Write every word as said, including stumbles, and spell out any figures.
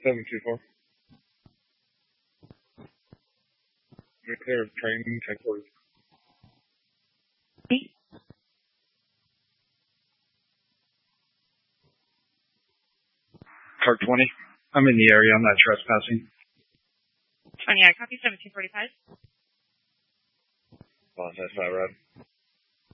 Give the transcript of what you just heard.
seven two four. You're clear of training, ten forty. Car twenty. I'm in the area. I'm not trespassing. twenty, I copy seventeen forty-five. Well, that's not right.